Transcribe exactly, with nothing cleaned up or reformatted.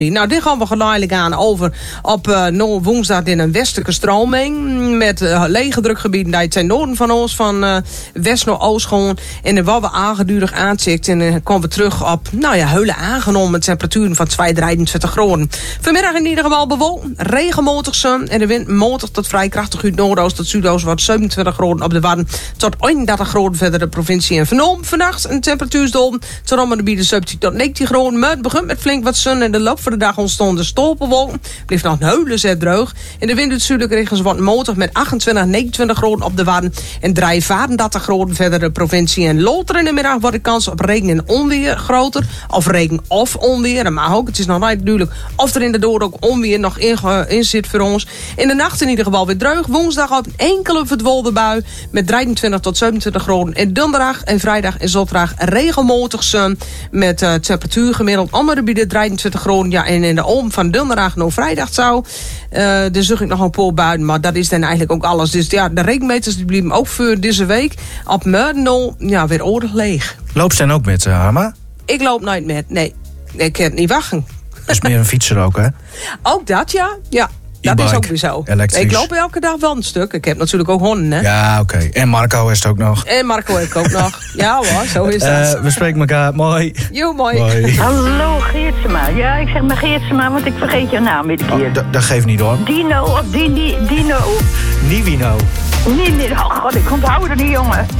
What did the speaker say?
Nou, dit gaan we geleidelijk aan over op uh, no woensdag in een westelijke stroming. Met uh, lege drukgebieden die ten noorden van ons, van uh, west naar oost gewoon. En er wat we aangedurig aanzicht. En dan komen we terug op, nou ja, hele aangenomen temperaturen van tweeëntwintig graden. Vanmiddag in ieder geval bewolkt, regenmatig zon. En de wind matig tot vrij krachtig uit noordoost tot zuidoost wordt zevenentwintig graden op de Wadden. Tot eenendertig graden verder de provincie en Vernoom. Vannacht een temperatuursdol tot om de bieden zeventien tot negentien graden. Maar het begint met flink wat zon en de loop van de dag ontstonden stolpenwolken. Blijft nog een hele zet droog. In de wind uit zuidelijke richting wordt motig met achtentwintig, negenentwintig graden op de Wadden. En vijfendertig graden verder de provincie. En later in de middag wordt de kans op regen en onweer groter. Of regen of onweer. Dat mag ook. Het is nog niet duidelijk of er inderdaad ook onweer nog in, in zit voor ons. In de nacht in ieder geval weer droog. Woensdag op een enkele verdwolde bui. Met drieëntwintig tot zevenentwintig graden. En donderdag en vrijdag en zaterdag regelmatig zon. Met uh, temperatuur gemiddeld andere bieden drieëntwintig graden. Ja, en in de oom van donderdag naar vrijdag zou. Uh, dus zag ik nog een paar buien. Maar dat is dan eigenlijk ook alles. Dus ja, de regenmeters die blijven ook voor deze week. Op Meurdenol, ja, weer oordig leeg. Loopt ze dan ook met, uh, Harma? Ik loop nooit met, nee. Ik kan het niet wachten. Dat is meer een fietser ook, hè? Ook dat, ja. Ja. Dat E-bike, is ook weer zo. elektrisch. Ik loop elke dag wel een stuk. Ik heb natuurlijk ook honden, hè. Ja, oké. Okay. En Marco is het ook nog. En Marco heb ik ook nog. Ja hoor, zo is dat. Uh, we spreken elkaar. Mooi. Jo, mooi. mooi. Hallo Geertsema. Ja, ik zeg maar Geertsema, want ik vergeet je naam iedere keer. Oh, d- dat geeft niet hoor. Dino of Dini, Dino. Nivino. Nee, nee, oh god, ik onthoud het niet, jongen.